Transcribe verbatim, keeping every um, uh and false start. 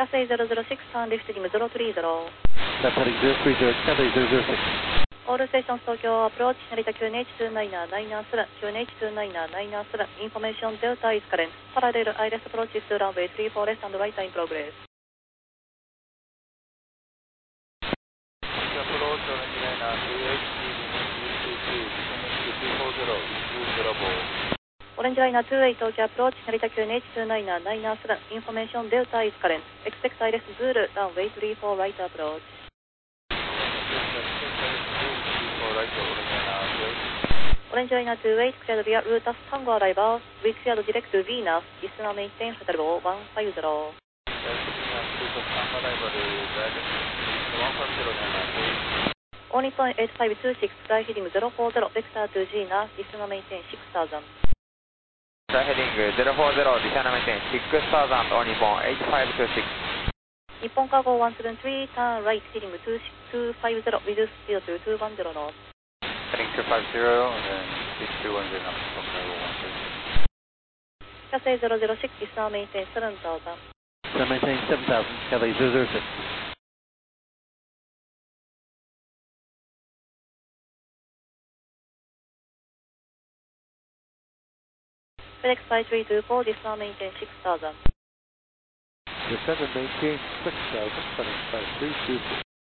Cathay zero zero six, turn left heading zero three zero. Left heading zero three zero, Cathay zero zero six. All stations Tokyo approach, Narita Q N H two nine nine seven, Q N H two nine nine seven, information Delta is current. Parallel I L S approaches to runway three four left and right in progress. Approach Orange Liner two eight two two, two four zero, two zero four. Orange Liner two eight Tokyo approach, Narita Q N H two nine nine seven, information Delta is current. Expect I L S Zulu, runway three four right approach. Orange Liner two eight, cleared via route as Tango arrival. We cleared direct to Venus, Isuna maintain hotel one five zero. Only point eight five two six, fly heading zero four zero, vector to Gina, Isuna maintain six thousand. Fly heading zero four zero, Isuna maintain six thousand, only point eight five two six. Nippon Cargo one seven three, turn right heading two five zero, reduce speed to two one zero knots. Heading two five zero, and then six two one zero knots from level one two. Cathay zero zero six, Isuna maintain seven thousand. Isuna maintain seven thousand, Cathay zero zero six. FedEx five three two four, Isuna maintain six thousand. Descend and maintain six thousand, FedEx five three two four.